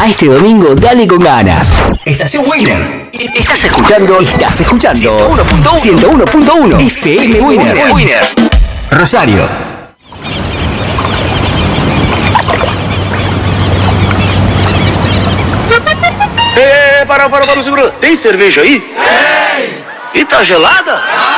A este domingo dale con ganas. Estación Winner. Estás escuchando 101.1 FM Winner. Rosario. Para, segura. Tem cerveja aí? Tem! E tá gelada?